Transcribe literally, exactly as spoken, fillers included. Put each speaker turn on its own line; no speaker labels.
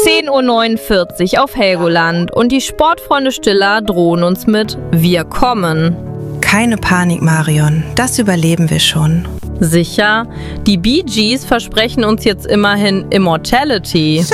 zehn Uhr neunundvierzig auf Helgoland und die Sportfreunde Stiller drohen uns mit Wir kommen.
Keine Panik, Marion, das überleben wir schon.
Sicher? Die Bee Gees versprechen uns jetzt immerhin Immortality.